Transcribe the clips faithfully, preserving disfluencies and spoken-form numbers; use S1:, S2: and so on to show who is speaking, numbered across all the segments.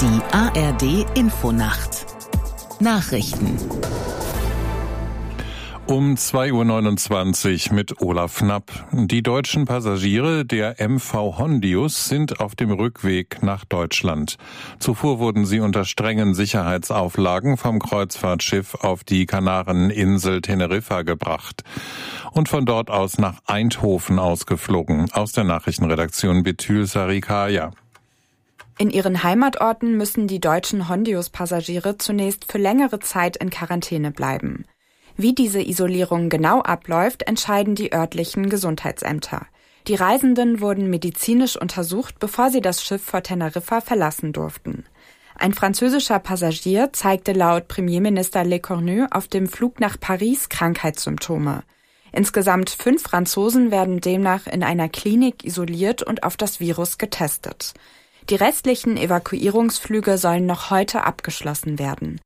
S1: Die A R D-Infonacht Nachrichten
S2: Um zwei Uhr neunundzwanzig mit Olaf Knapp. Die deutschen Passagiere der M V Hondius sind auf dem Rückweg nach Deutschland. Zuvor wurden sie unter strengen Sicherheitsauflagen vom Kreuzfahrtschiff auf die Kanareninsel Teneriffa gebracht und von dort aus nach Eindhoven ausgeflogen. Aus der Nachrichtenredaktion Betül Sarikaya.
S3: In ihren Heimatorten müssen die deutschen Hondius-Passagiere zunächst für längere Zeit in Quarantäne bleiben. Wie diese Isolierung genau abläuft, entscheiden die örtlichen Gesundheitsämter. Die Reisenden wurden medizinisch untersucht, bevor sie das Schiff vor Teneriffa verlassen durften. Ein französischer Passagier zeigte laut Premierminister Lecornu auf dem Flug nach Paris Krankheitssymptome. Insgesamt fünf Franzosen werden demnach in einer Klinik isoliert und auf das Virus getestet. Die restlichen Evakuierungsflüge sollen noch heute abgeschlossen werden.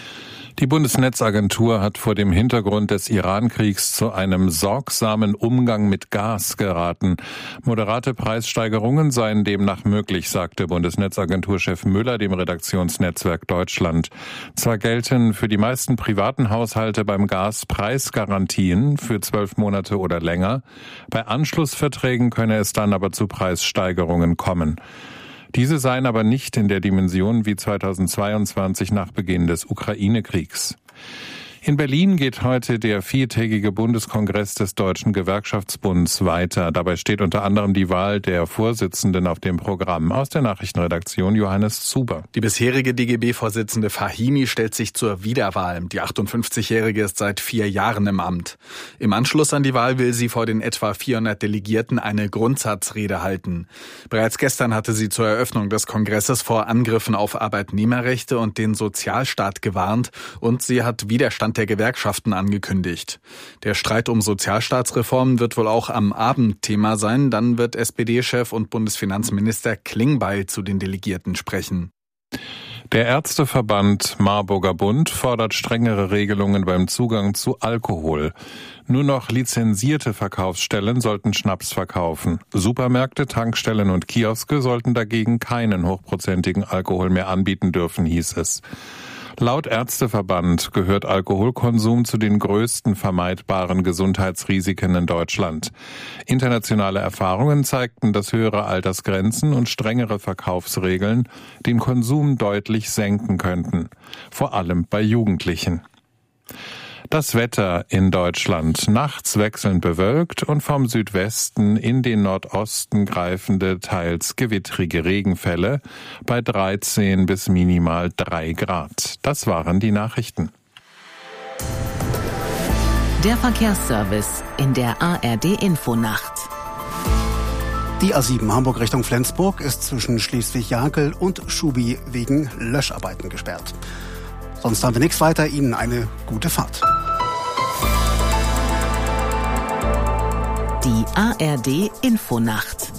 S2: Die Bundesnetzagentur hat vor dem Hintergrund des Iran-Kriegs zu einem sorgsamen Umgang mit Gas geraten. Moderate Preissteigerungen seien demnach möglich, sagte Bundesnetzagenturchef Müller dem Redaktionsnetzwerk Deutschland. Zwar gelten für die meisten privaten Haushalte beim Gas Preisgarantien für zwölf Monate oder länger. Bei Anschlussverträgen könne es dann aber zu Preissteigerungen kommen. Diese seien aber nicht in der Dimension wie zweitausendzweiundzwanzig nach Beginn des Ukraine-Kriegs. In Berlin geht heute der viertägige Bundeskongress des Deutschen Gewerkschaftsbunds weiter. Dabei steht unter anderem die Wahl der Vorsitzenden auf dem Programm. Aus der Nachrichtenredaktion Johannes Zuber.
S4: Die bisherige D G B-Vorsitzende Fahimi stellt sich zur Wiederwahl. Die achtundfünfzigjährige ist seit vier Jahren im Amt. Im Anschluss an die Wahl will sie vor den etwa vierhundert Delegierten eine Grundsatzrede halten. Bereits gestern hatte sie zur Eröffnung des Kongresses vor Angriffen auf Arbeitnehmerrechte und den Sozialstaat gewarnt und sie hat Widerstand der Gewerkschaften angekündigt. Der Streit um Sozialstaatsreformen wird wohl auch am Abend Thema sein. Dann wird S P D-Chef und Bundesfinanzminister Klingbeil zu den Delegierten sprechen.
S2: Der Ärzteverband Marburger Bund fordert strengere Regelungen beim Zugang zu Alkohol. Nur noch lizenzierte Verkaufsstellen sollten Schnaps verkaufen. Supermärkte, Tankstellen und Kioske sollten dagegen keinen hochprozentigen Alkohol mehr anbieten dürfen, hieß es. Laut Ärzteverband gehört Alkoholkonsum zu den größten vermeidbaren Gesundheitsrisiken in Deutschland. Internationale Erfahrungen zeigten, dass höhere Altersgrenzen und strengere Verkaufsregeln den Konsum deutlich senken könnten, vor allem bei Jugendlichen. Das Wetter in Deutschland: nachts wechselnd bewölkt und vom Südwesten in den Nordosten greifende, teils gewittrige Regenfälle bei dreizehn bis minimal drei Grad. Das waren die Nachrichten.
S1: Der Verkehrsservice in der A R D-Infonacht.
S5: Die A sieben Hamburg Richtung Flensburg ist zwischen Schleswig-Jakel und Schubi wegen Löscharbeiten gesperrt. Sonst haben wir nichts weiter. Ihnen eine gute Fahrt.
S1: Die A R D-Infonacht.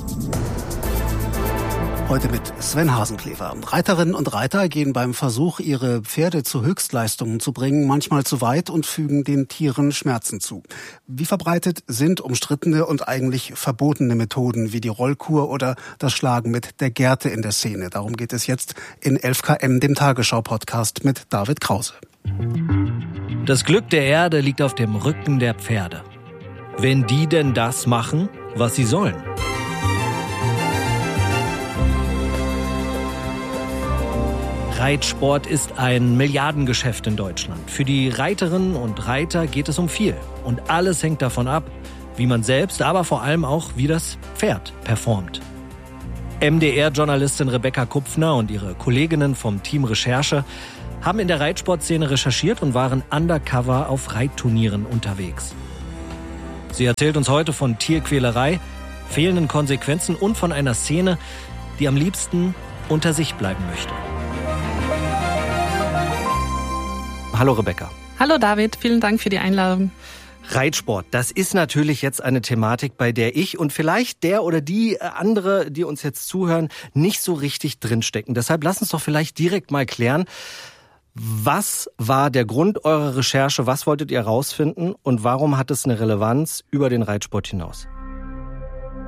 S5: Heute mit Sven Hasenklever. Reiterinnen und Reiter gehen beim Versuch, ihre Pferde zu Höchstleistungen zu bringen, manchmal zu weit und fügen den Tieren Schmerzen zu. Wie verbreitet sind umstrittene und eigentlich verbotene Methoden wie die Rollkur oder das Schlagen mit der Gerte in der Szene? Darum geht es jetzt in elf Kilometer, dem Tagesschau-Podcast mit David Krause.
S6: Das Glück der Erde liegt auf dem Rücken der Pferde. Wenn die denn das machen, was sie sollen. Reitsport ist ein Milliardengeschäft in Deutschland. Für die Reiterinnen und Reiter geht es um viel. Und alles hängt davon ab, wie man selbst, aber vor allem auch, wie das Pferd performt. M D R-Journalistin Rebecca Kupfner und ihre Kolleginnen vom Team Recherche haben in der Reitsportszene recherchiert und waren undercover auf Reitturnieren unterwegs. Sie erzählt uns heute von Tierquälerei, fehlenden Konsequenzen und von einer Szene, die am liebsten unter sich bleiben möchte. Hallo Rebecca.
S7: Hallo David, vielen Dank für die Einladung.
S6: Reitsport, das ist natürlich jetzt eine Thematik, bei der ich und vielleicht der oder die andere, die uns jetzt zuhören, nicht so richtig drinstecken. Deshalb lass uns doch vielleicht direkt mal klären, was war der Grund eurer Recherche, was wolltet ihr herausfinden und warum hat es eine Relevanz über den Reitsport hinaus?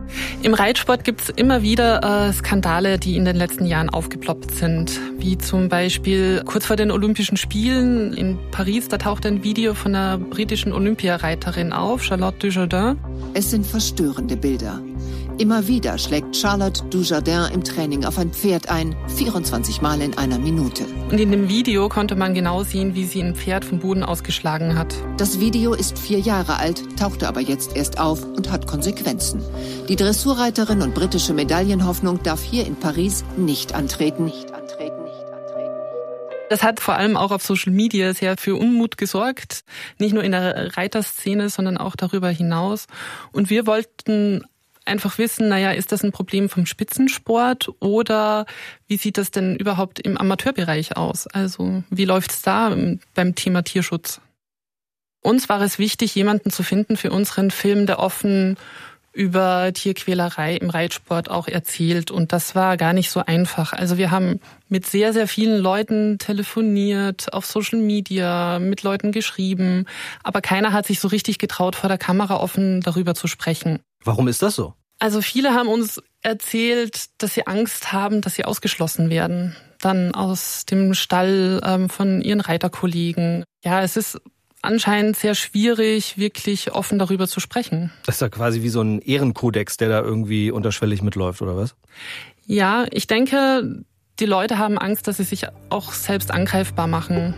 S7: Im Reitsport gibt es immer wieder äh, Skandale, die in den letzten Jahren aufgeploppt sind. Wie zum Beispiel kurz vor den Olympischen Spielen in Paris, da taucht ein Video von einer britischen Olympiareiterin auf, Charlotte Dujardin.
S8: Es sind verstörende Bilder. Immer wieder schlägt Charlotte Dujardin im Training auf ein Pferd ein, vierundzwanzig Mal in einer Minute.
S7: Und in dem Video konnte man genau sehen, wie sie ein Pferd vom Boden ausgeschlagen hat.
S8: Das Video ist vier Jahre alt, tauchte aber jetzt erst auf und hat Konsequenzen. Die Dressurreiterin und britische Medaillenhoffnung darf hier in Paris nicht antreten. Nicht antreten, nicht antreten.
S7: Das hat vor allem auch auf Social Media sehr für Unmut gesorgt. Nicht nur in der Reiterszene, sondern auch darüber hinaus. Und wir wollten einfach wissen, naja, ist das ein Problem vom Spitzensport oder wie sieht das denn überhaupt im Amateurbereich aus? Also wie läuft es da beim Thema Tierschutz? Uns war es wichtig, jemanden zu finden für unseren Film, der offen über Tierquälerei im Reitsport auch erzählt. Und das war gar nicht so einfach. Also wir haben mit sehr, sehr vielen Leuten telefoniert, auf Social Media, mit Leuten geschrieben. Aber keiner hat sich so richtig getraut, vor der Kamera offen darüber zu sprechen.
S6: Warum ist das so?
S7: Also viele haben uns erzählt, dass sie Angst haben, dass sie ausgeschlossen werden. Dann aus dem Stall ähm, von ihren Reiterkollegen. Ja, es ist anscheinend sehr schwierig, wirklich offen darüber zu sprechen.
S6: Das ist ja quasi wie so ein Ehrenkodex, der da irgendwie unterschwellig mitläuft, oder was?
S7: Ja, ich denke, die Leute haben Angst, dass sie sich auch selbst angreifbar machen.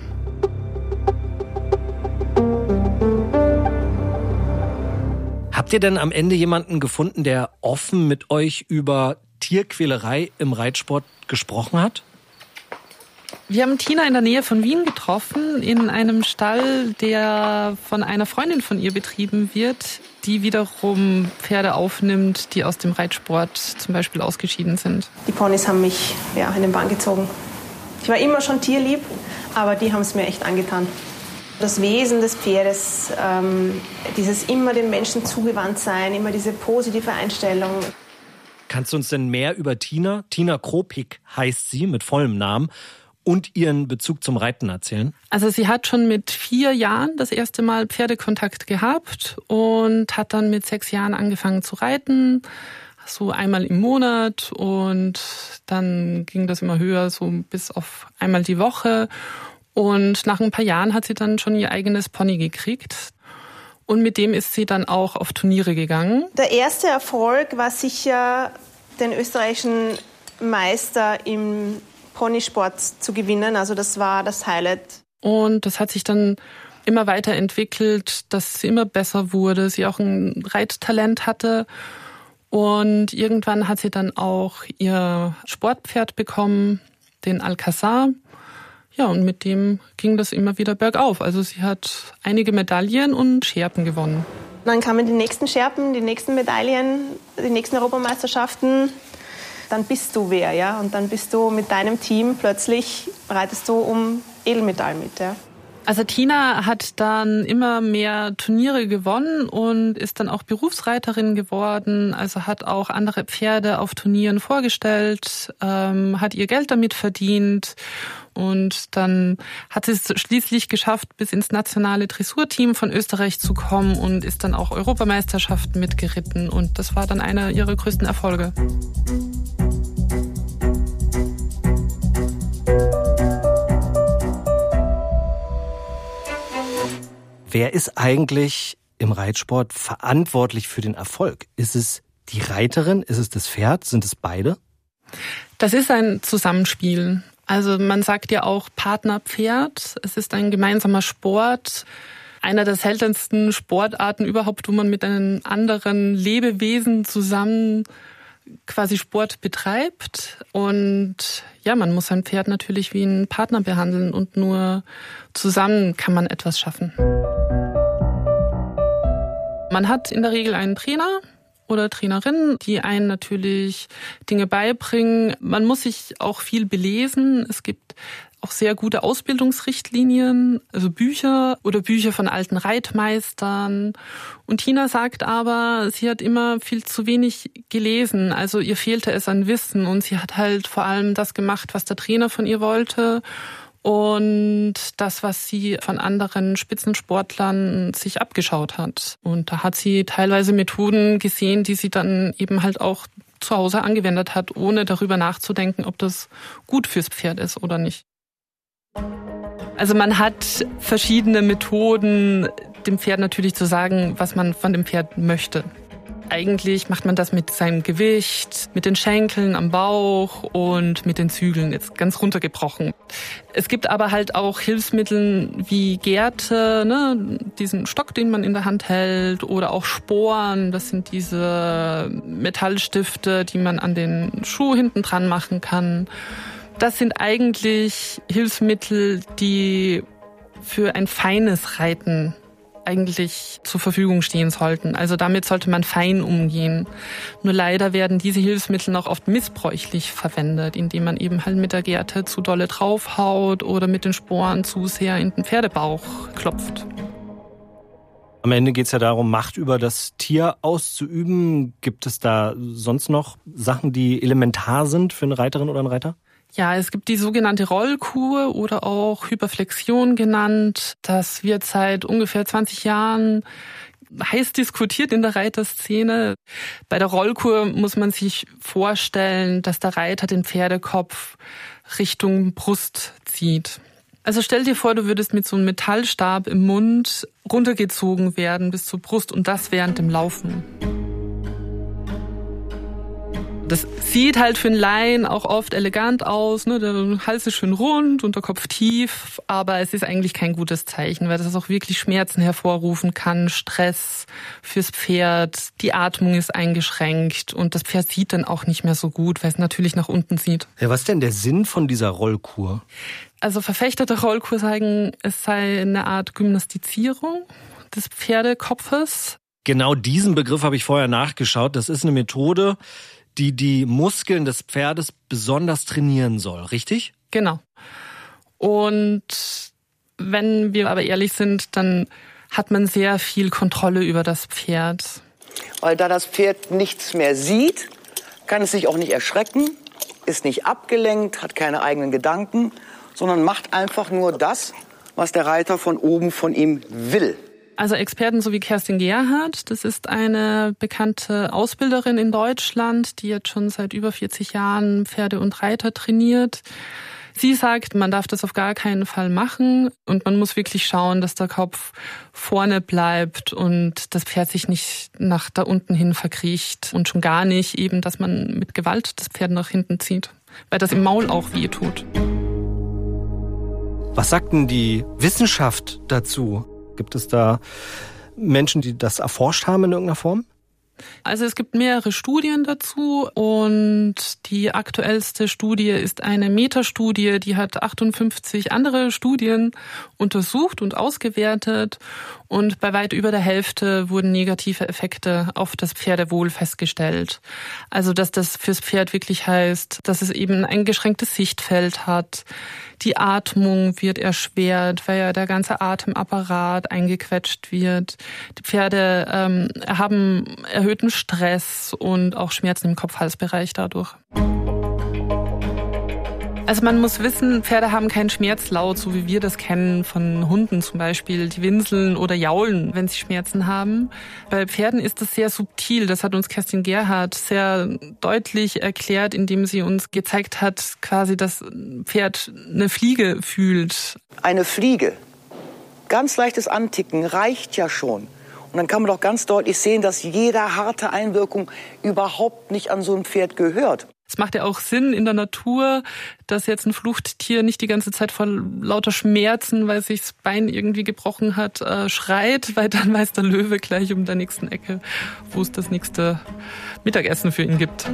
S6: Habt ihr denn am Ende jemanden gefunden, der offen mit euch über Tierquälerei im Reitsport gesprochen hat?
S7: Wir haben Tina in der Nähe von Wien getroffen, in einem Stall, der von einer Freundin von ihr betrieben wird, die wiederum Pferde aufnimmt, die aus dem Reitsport zum Beispiel ausgeschieden sind.
S9: Die Ponys haben mich ja, in den Bann gezogen. Ich war immer schon tierlieb, aber die haben es mir echt angetan. Das Wesen des Pferdes, ähm, dieses immer den Menschen zugewandt sein, immer diese positive Einstellung.
S6: Kannst du uns denn mehr über Tina, Tina Kropik heißt sie mit vollem Namen, und ihren Bezug zum Reiten erzählen?
S7: Also sie hat schon mit vier Jahren das erste Mal Pferdekontakt gehabt und hat dann mit sechs Jahren angefangen zu reiten, so einmal im Monat, und dann ging das immer höher, so bis auf einmal die Woche. Und nach ein paar Jahren hat sie dann schon ihr eigenes Pony gekriegt. Und mit dem ist sie dann auch auf Turniere gegangen.
S9: Der erste Erfolg war sicher, den österreichischen Meister im Ponysport zu gewinnen. Also das war das Highlight.
S7: Und das hat sich dann immer weiterentwickelt, dass sie immer besser wurde, sie auch ein Reittalent hatte. Und irgendwann hat sie dann auch ihr Sportpferd bekommen, den Alcazar. Ja, und mit dem ging das immer wieder bergauf. Also sie hat einige Medaillen und Scherpen gewonnen.
S9: Dann kamen die nächsten Scherpen, die nächsten Medaillen, die nächsten Europameisterschaften. Dann bist du wer, ja? Und dann bist du mit deinem Team plötzlich, reitest du um Edelmetall mit, ja?
S7: Also Tina hat dann immer mehr Turniere gewonnen und ist dann auch Berufsreiterin geworden. Also hat auch andere Pferde auf Turnieren vorgestellt, ähm, hat ihr Geld damit verdient. Und dann hat sie es schließlich geschafft, bis ins nationale Dressurteam von Österreich zu kommen und ist dann auch Europameisterschaften mitgeritten. Und das war dann einer ihrer größten Erfolge.
S6: Wer ist eigentlich im Reitsport verantwortlich für den Erfolg? Ist es die Reiterin? Ist es das Pferd? Sind es beide?
S7: Das ist ein Zusammenspiel. Also man sagt ja auch Partnerpferd. Es ist ein gemeinsamer Sport. Einer der seltensten Sportarten überhaupt, wo man mit einem anderen Lebewesen zusammen quasi Sport betreibt. Und ja, man muss sein Pferd natürlich wie einen Partner behandeln und nur zusammen kann man etwas schaffen. Man hat in der Regel einen Trainer oder Trainerin, die einen natürlich Dinge beibringen. Man muss sich auch viel belesen. Es gibt auch sehr gute Ausbildungsrichtlinien, also Bücher oder Bücher von alten Reitmeistern. Und Tina sagt aber, sie hat immer viel zu wenig gelesen. Also ihr fehlte es an Wissen und sie hat halt vor allem das gemacht, was der Trainer von ihr wollte. und das, was sie von anderen Spitzensportlern sich abgeschaut hat. Und da hat sie teilweise Methoden gesehen, die sie dann eben halt auch zu Hause angewendet hat, ohne darüber nachzudenken, ob das gut fürs Pferd ist oder nicht. Also man hat verschiedene Methoden, dem Pferd natürlich zu sagen, was man von dem Pferd möchte. Eigentlich macht man das mit seinem Gewicht, mit den Schenkeln am Bauch und mit den Zügeln, jetzt ganz runtergebrochen. Es gibt aber halt auch Hilfsmittel wie Gerte, ne, diesen Stock, den man in der Hand hält, oder auch Sporen, das sind diese Metallstifte, die man an den Schuh hinten dran machen kann. Das sind eigentlich Hilfsmittel, die für ein feines Reiten eigentlich zur Verfügung stehen sollten. Also damit sollte man fein umgehen. Nur leider werden diese Hilfsmittel auch oft missbräuchlich verwendet, indem man eben halt mit der Gerte zu dolle draufhaut oder mit den Sporen zu sehr in den Pferdebauch klopft.
S6: Am Ende geht es ja darum, Macht über das Tier auszuüben. Gibt es da sonst noch Sachen, die elementar sind für eine Reiterin oder einen Reiter?
S7: Ja, es gibt die sogenannte Rollkur oder auch Hyperflexion genannt. Das wird seit ungefähr zwanzig Jahren heiß diskutiert in der Reiterszene. Bei der Rollkur muss man sich vorstellen, dass der Reiter den Pferdekopf Richtung Brust zieht. Also stell dir vor, du würdest mit so einem Metallstab im Mund runtergezogen werden bis zur Brust und das während dem Laufen. Das sieht halt für einen Laien auch oft elegant aus, ne? Der Hals ist schön rund und der Kopf tief, aber es ist eigentlich kein gutes Zeichen, weil das auch wirklich Schmerzen hervorrufen kann, Stress fürs Pferd, die Atmung ist eingeschränkt und das Pferd sieht dann auch nicht mehr so gut, weil es natürlich nach unten sieht.
S6: Ja, was ist denn der Sinn von dieser Rollkur?
S7: Also Verfechter der Rollkur sagen, es sei eine Art Gymnastizierung des Pferdekopfes.
S6: Genau diesen Begriff habe ich vorher nachgeschaut. Das ist eine Methode, die die Muskeln des Pferdes besonders trainieren soll, richtig?
S7: Genau. Und wenn wir aber ehrlich sind, dann hat man sehr viel Kontrolle über das Pferd.
S10: Weil da das Pferd nichts mehr sieht, kann es sich auch nicht erschrecken, ist nicht abgelenkt, hat keine eigenen Gedanken, sondern macht einfach nur das, was der Reiter von oben von ihm will.
S7: Also Experten so wie Kerstin Gerhardt, das ist eine bekannte Ausbilderin in Deutschland, die jetzt schon seit über vierzig Jahren Pferde und Reiter trainiert. Sie sagt, man darf das auf gar keinen Fall machen und man muss wirklich schauen, dass der Kopf vorne bleibt und das Pferd sich nicht nach da unten hin verkriecht und schon gar nicht eben, dass man mit Gewalt das Pferd nach hinten zieht, weil das im Maul auch weh tut.
S6: Was sagt denn die Wissenschaft dazu? Gibt es da Menschen, die das erforscht haben in irgendeiner Form?
S7: Also es gibt mehrere Studien dazu und die aktuellste Studie ist eine Metastudie, die hat achtundfünfzig andere Studien untersucht und ausgewertet und bei weit über der Hälfte wurden negative Effekte auf das Pferdewohl festgestellt. Also dass das fürs Pferd wirklich heißt, dass es eben ein eingeschränktes Sichtfeld hat. Die Atmung wird erschwert, weil ja der ganze Atemapparat eingequetscht wird. Die Pferde ähm, haben erhöhten Stress und auch Schmerzen im Kopf-Halsbereich dadurch. Also man muss wissen, Pferde haben keinen Schmerzlaut, so wie wir das kennen von Hunden zum Beispiel, die winseln oder jaulen, wenn sie Schmerzen haben. Bei Pferden ist das sehr subtil. Das hat uns Kerstin Gerhardt sehr deutlich erklärt, indem sie uns gezeigt hat, quasi, dass ein Pferd eine Fliege fühlt.
S10: Eine Fliege, ganz leichtes Anticken reicht ja schon. Und dann kann man doch ganz deutlich sehen, dass jede harte Einwirkung überhaupt nicht an so ein Pferd gehört.
S7: Es macht ja auch Sinn in der Natur, dass jetzt ein Fluchttier nicht die ganze Zeit vor lauter Schmerzen, weil sich das Bein irgendwie gebrochen hat, äh, schreit, weil dann weiß der Löwe gleich um der nächsten Ecke, wo es das nächste Mittagessen für ihn gibt.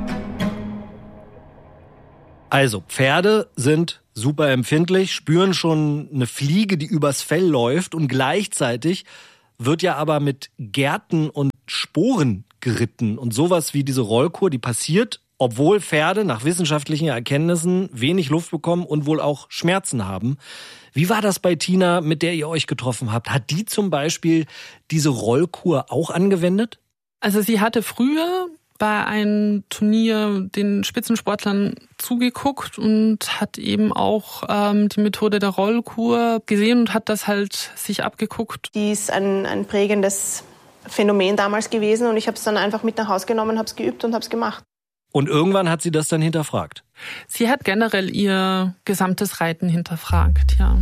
S6: Also, Pferde sind super empfindlich, spüren schon eine Fliege, die übers Fell läuft und gleichzeitig wird ja aber mit Gerten und Sporen geritten und sowas wie diese Rollkur, die passiert, obwohl Pferde nach wissenschaftlichen Erkenntnissen wenig Luft bekommen und wohl auch Schmerzen haben. Wie war das bei Tina, mit der ihr euch getroffen habt? Hat die zum Beispiel diese Rollkur auch angewendet?
S7: Also sie hatte früher bei einem Turnier den Spitzensportlern zugeguckt und hat eben auch ähm, die Methode der Rollkur gesehen und hat das halt sich abgeguckt.
S9: Die ist ein, ein prägendes Phänomen damals gewesen und ich habe es dann einfach mit nach Hause genommen, habe es geübt und habe es gemacht.
S6: Und irgendwann hat sie das dann hinterfragt?
S7: Sie hat generell ihr gesamtes Reiten hinterfragt, ja.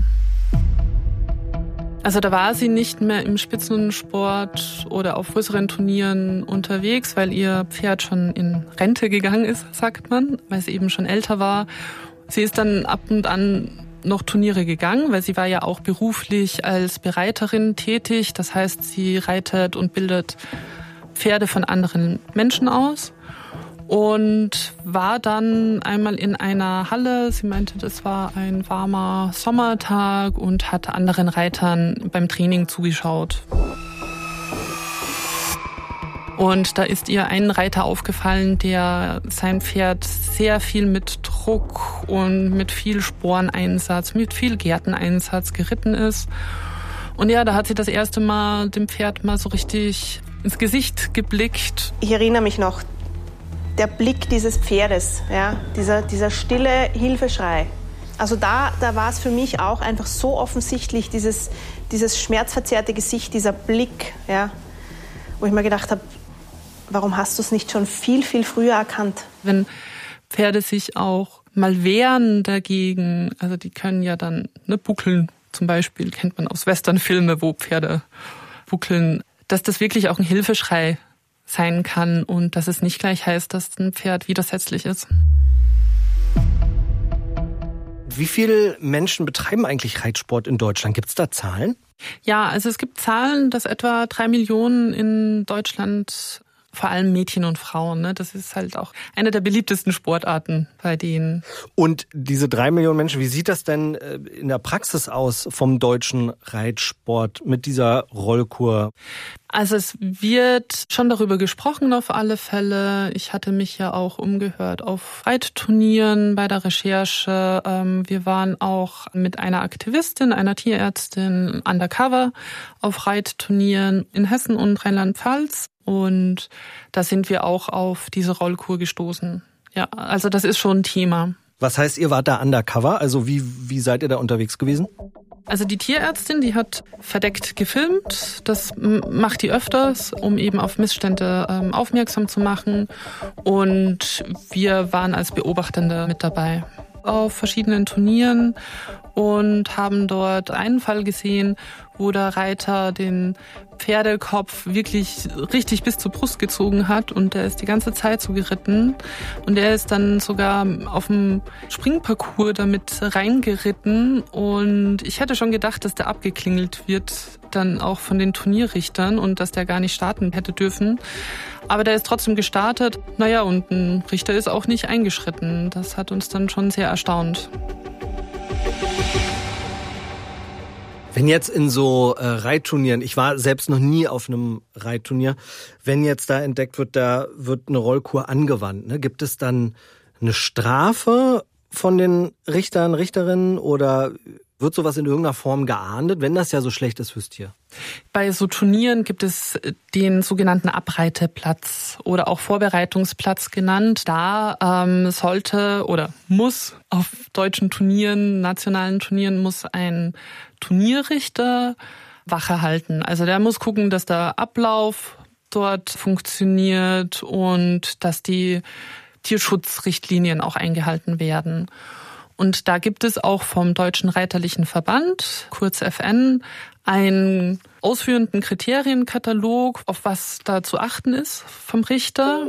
S7: Also da war sie nicht mehr im Spitzensport oder auf größeren Turnieren unterwegs, weil ihr Pferd schon in Rente gegangen ist, sagt man, weil sie eben schon älter war. Sie ist dann ab und an noch Turniere gegangen, weil sie war ja auch beruflich als Bereiterin tätig. Das heißt, sie reitet und bildet Pferde von anderen Menschen aus. Und war dann einmal in einer Halle, sie meinte, das war ein warmer Sommertag und hat anderen Reitern beim Training zugeschaut. Und da ist ihr ein Reiter aufgefallen, der sein Pferd sehr viel mit Druck und mit viel Sporeneinsatz, mit viel Gärteneinsatz geritten ist. Und ja, da hat sie das erste Mal dem Pferd mal so richtig ins Gesicht geblickt.
S9: Ich erinnere mich noch, der Blick dieses Pferdes, ja, dieser, dieser stille Hilfeschrei. Also da, da war es für mich auch einfach so offensichtlich, dieses, dieses schmerzverzerrte Gesicht, dieser Blick, ja, wo ich mir gedacht habe, warum hast du es nicht schon viel, viel früher erkannt?
S7: Wenn Pferde sich auch mal wehren dagegen, also die können ja dann ne, buckeln, zum Beispiel kennt man aus Westernfilmen, wo Pferde buckeln, dass das wirklich auch ein Hilfeschrei sein kann und dass es nicht gleich heißt, dass ein Pferd widersetzlich ist.
S6: Wie viele Menschen betreiben eigentlich Reitsport in Deutschland? Gibt es da Zahlen?
S7: Ja, also es gibt Zahlen, dass etwa drei Millionen in Deutschland, vor allem Mädchen und Frauen, ne? Das ist halt auch eine der beliebtesten Sportarten bei denen.
S6: Und diese drei Millionen Menschen, wie sieht das denn in der Praxis aus vom deutschen Reitsport mit dieser Rollkur?
S7: Also es wird schon darüber gesprochen auf alle Fälle. Ich hatte mich ja auch umgehört auf Reitturnieren bei der Recherche. Wir waren auch mit einer Aktivistin, einer Tierärztin undercover auf Reitturnieren in Hessen und Rheinland-Pfalz. Und da sind wir auch auf diese Rollkur gestoßen. Ja, also das ist schon ein Thema.
S6: Was heißt, ihr wart da undercover? Also wie, wie seid ihr da unterwegs gewesen?
S7: Also die Tierärztin, die hat verdeckt gefilmt. Das macht die öfters, um eben auf Missstände ähm, aufmerksam zu machen. Und wir waren als Beobachtende mit dabei auf verschiedenen Turnieren und haben dort einen Fall gesehen, wo der Reiter den Pferdekopf wirklich richtig bis zur Brust gezogen hat und der ist die ganze Zeit so geritten und der ist dann sogar auf dem Springparcours damit reingeritten und ich hätte schon gedacht, dass der abgeklingelt wird dann auch von den Turnierrichtern und dass der gar nicht starten hätte dürfen. Aber der ist trotzdem gestartet. Naja, und ein Richter ist auch nicht eingeschritten. Das hat uns dann schon sehr erstaunt.
S6: Wenn jetzt in so äh, Reitturnieren, ich war selbst noch nie auf einem Reitturnier, wenn jetzt da entdeckt wird, da wird eine Rollkur angewandt, ne? Gibt es dann eine Strafe von den Richtern, Richterinnen oder wird sowas in irgendeiner Form geahndet, wenn das ja so schlecht ist fürs Tier?
S7: Bei so Turnieren gibt es den sogenannten Abreiteplatz oder auch Vorbereitungsplatz genannt. Da ähm, sollte oder muss auf deutschen Turnieren, nationalen Turnieren, muss ein Turnierrichter Wache halten. Also der muss gucken, dass der Ablauf dort funktioniert und dass die Tierschutzrichtlinien auch eingehalten werden. Und da gibt es auch vom Deutschen Reiterlichen Verband, kurz F N, einen ausführenden Kriterienkatalog, auf was da zu achten ist vom Richter.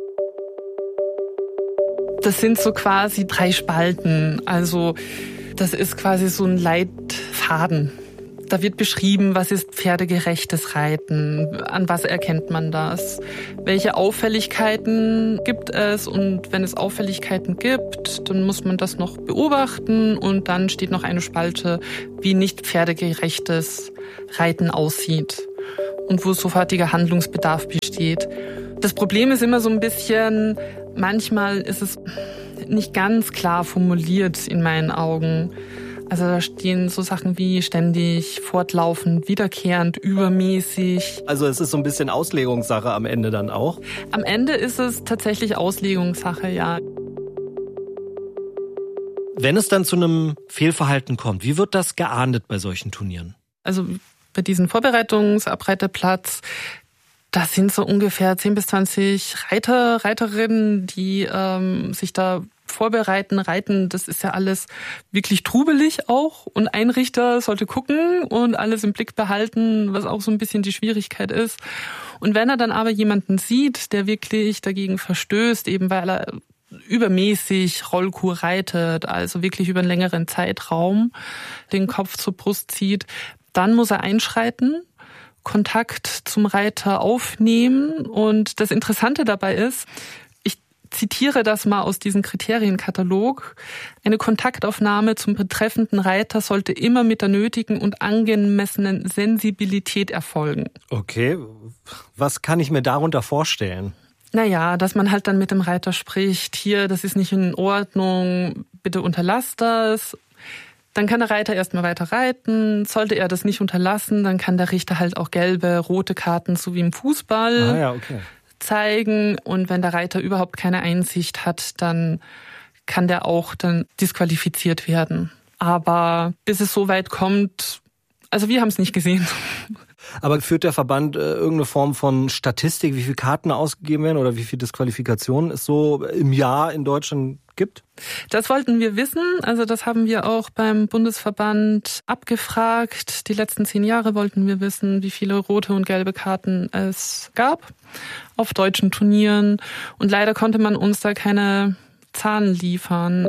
S7: Das sind so quasi drei Spalten. Also das ist quasi so ein Leitfaden. Da wird beschrieben, was ist pferdegerechtes Reiten, an was erkennt man das, welche Auffälligkeiten gibt es und wenn es Auffälligkeiten gibt, dann muss man das noch beobachten und dann steht noch eine Spalte, wie nicht pferdegerechtes Reiten aussieht und wo sofortiger Handlungsbedarf besteht. Das Problem ist immer so ein bisschen, manchmal ist es nicht ganz klar formuliert in meinen Augen. Also da stehen so Sachen wie ständig, fortlaufend, wiederkehrend, übermäßig.
S6: Also es ist so ein bisschen Auslegungssache am Ende dann auch?
S7: Am Ende ist es tatsächlich Auslegungssache, ja.
S6: Wenn es dann zu einem Fehlverhalten kommt, wie wird das geahndet bei solchen Turnieren?
S7: Also bei diesem Vorbereitungsabreiterplatz, das sind so ungefähr zehn bis zwanzig Reiter, Reiterinnen, die ähm, sich da vorbereiten, reiten. Das ist ja alles wirklich trubelig auch. Und ein Richter sollte gucken und alles im Blick behalten, was auch so ein bisschen die Schwierigkeit ist. Und wenn er dann aber jemanden sieht, der wirklich dagegen verstößt, eben weil er übermäßig Rollkur reitet, also wirklich über einen längeren Zeitraum den Kopf zur Brust zieht, dann muss er einschreiten, Kontakt zum Reiter aufnehmen. Und das Interessante dabei ist, ich zitiere das mal aus diesem Kriterienkatalog, eine Kontaktaufnahme zum betreffenden Reiter sollte immer mit der nötigen und angemessenen Sensibilität erfolgen.
S6: Okay, was kann ich mir darunter vorstellen?
S7: Naja, dass man halt dann mit dem Reiter spricht, hier, das ist nicht in Ordnung, bitte unterlass das. Dann kann der Reiter erstmal weiter reiten. Sollte er das nicht unterlassen, dann kann der Richter halt auch gelbe, rote Karten, so wie im Fußball,
S6: ah, ja, okay.
S7: zeigen. Und wenn der Reiter überhaupt keine Einsicht hat, dann kann der auch dann disqualifiziert werden. Aber bis es so weit kommt, also wir haben es nicht gesehen.
S6: Aber führt der Verband äh, irgendeine Form von Statistik, wie viele Karten ausgegeben werden oder wie viele Disqualifikationen es so im Jahr in Deutschland gibt?
S7: Das wollten wir wissen. Also das haben wir auch beim Bundesverband abgefragt. Die letzten zehn Jahre wollten wir wissen, wie viele rote und gelbe Karten es gab auf deutschen Turnieren. Und leider konnte man uns da keine Zahlen liefern.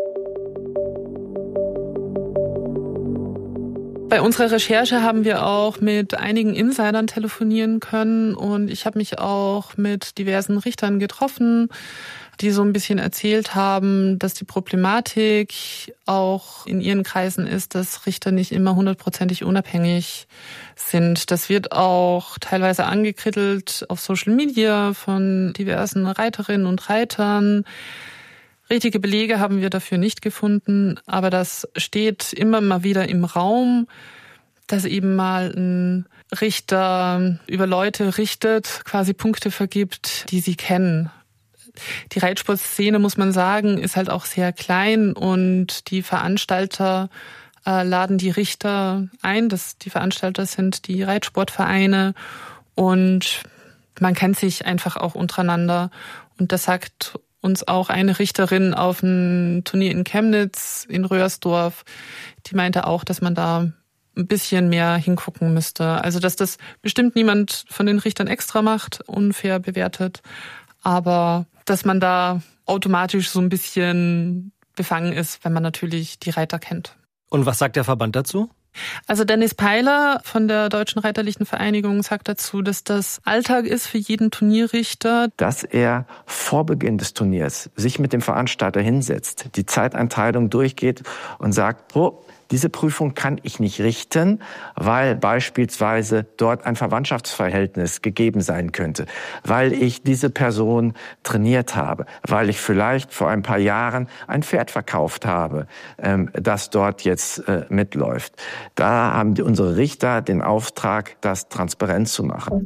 S7: Bei unserer Recherche haben wir auch mit einigen Insidern telefonieren können und ich habe mich auch mit diversen Richtern getroffen, die so ein bisschen erzählt haben, dass die Problematik auch in ihren Kreisen ist, dass Richter nicht immer hundertprozentig unabhängig sind. Das wird auch teilweise angekrittelt auf Social Media von diversen Reiterinnen und Reitern. Richtige Belege haben wir dafür nicht gefunden, aber das steht immer mal wieder im Raum, dass eben mal ein Richter über Leute richtet, quasi Punkte vergibt, die sie kennen. Die Reitsportszene, muss man sagen, ist halt auch sehr klein und die Veranstalter äh, laden die Richter ein. Das, die Veranstalter sind die Reitsportvereine und man kennt sich einfach auch untereinander und das sagt uns auch eine Richterin auf einem Turnier in Chemnitz, in Röhrsdorf, die meinte auch, dass man da ein bisschen mehr hingucken müsste. Also, dass das bestimmt niemand von den Richtern extra macht, unfair bewertet, aber dass man da automatisch so ein bisschen befangen ist, wenn man natürlich die Reiter kennt.
S6: Und was sagt der Verband dazu?
S7: Also Dennis Peiler von der Deutschen Reiterlichen Vereinigung sagt dazu, dass das Alltag ist für jeden Turnierrichter.
S11: Dass er vor Beginn des Turniers sich mit dem Veranstalter hinsetzt, die Zeiteinteilung durchgeht und sagt, oh, diese Prüfung kann ich nicht richten, weil beispielsweise dort ein Verwandtschaftsverhältnis gegeben sein könnte, weil ich diese Person trainiert habe, weil ich vielleicht vor ein paar Jahren ein Pferd verkauft habe, ähm, das dort jetzt äh, mitläuft. Da haben die, unsere Richter den Auftrag, das transparent zu machen.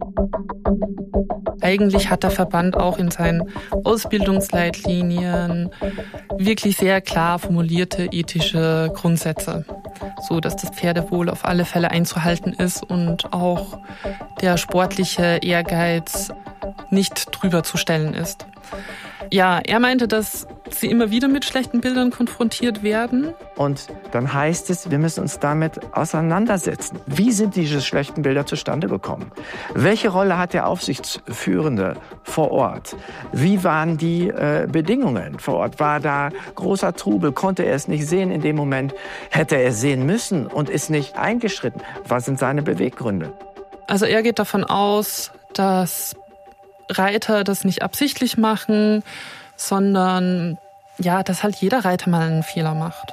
S7: Eigentlich hat der Verband auch in seinen Ausbildungsleitlinien wirklich sehr klar formulierte ethische Grundsätze, so dass das Pferdewohl auf alle Fälle einzuhalten ist und auch der sportliche Ehrgeiz nicht drüber zu stellen ist. Ja, er meinte, dass sie immer wieder mit schlechten Bildern konfrontiert werden.
S11: Und dann heißt es, wir müssen uns damit auseinandersetzen. Wie sind diese schlechten Bilder zustande gekommen? Welche Rolle hat der Aufsichtsführende vor Ort? Wie waren die äh, Bedingungen vor Ort? War da großer Trubel? Konnte er es nicht sehen in dem Moment? Hätte er es sehen müssen und ist nicht eingeschritten? Was sind seine Beweggründe?
S7: Also er geht davon aus, dass Reiter das nicht absichtlich machen, sondern ja, dass halt jeder Reiter mal einen Fehler macht.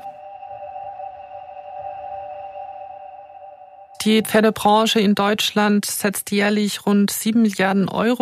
S7: Die Pferdebranche in Deutschland setzt jährlich rund sieben Milliarden Euro